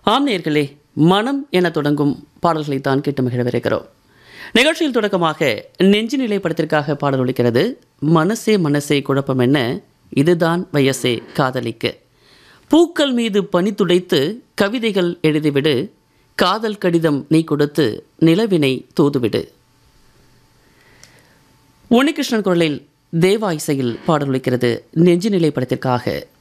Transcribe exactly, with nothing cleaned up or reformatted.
ஆம் நேயர்களே, மனம் என தொடங்கும் பாடல்களை தான் கேட்டு மகிழவிருக்கிறோம். நிகழ்ச்சியில் தொடக்கமாக நெஞ்சு நிலை படத்திற்காக பாடல் ஒலிக்கிறது. மனசே மனசே குழப்பம் என்ன, இதுதான் வயசே காதலிக்கு. பூக்கள் மீது பனி துடைத்து கவிதைகள் எழுதிவிடு, காதல் கடிதம் நீ கொடுத்து நிலவினை தூதுவிடு. உன்னிகிருஷ்ணன் குரலில் தேவா இசையில் பாடல் ஒலிக்கிறது. நெஞ்சு நிலை படத்திற்காக